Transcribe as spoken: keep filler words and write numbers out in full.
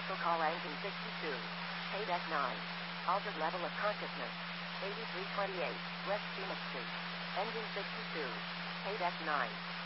Special call engine sixty-two. Paydeck nine. Altered level of consciousness. eighty-three twenty-eight. West Phoenix Street. Engine sixty-two. Paydeck nine.